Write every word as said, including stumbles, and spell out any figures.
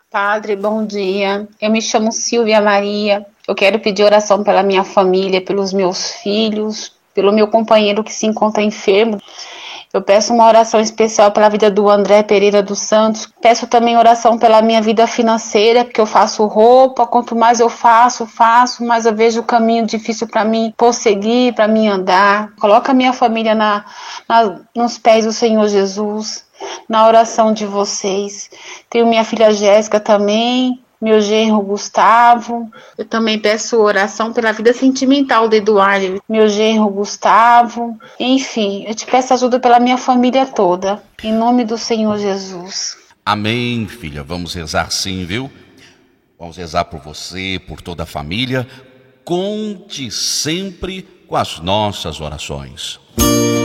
Padre, bom dia. Eu me chamo Silvia Maria. Eu quero pedir oração pela minha família, pelos meus filhos, pelo meu companheiro que se encontra enfermo. Eu peço uma oração especial pela vida do André Pereira dos Santos. Peço também oração pela minha vida financeira, porque eu faço roupa. Quanto mais eu faço, faço, mais eu vejo o caminho difícil para mim prosseguir, para mim andar. Coloca a minha família na, na, nos pés do Senhor Jesus, na oração de vocês. Tenho minha filha Jéssica também, meu genro Gustavo. Eu também peço oração pela vida sentimental do Eduardo, meu genro Gustavo. Enfim, eu te peço ajuda pela minha família toda, em nome do Senhor Jesus. Amém, filha. Vamos rezar sim, viu? Vamos rezar por você, por toda a família. Conte sempre com as nossas orações.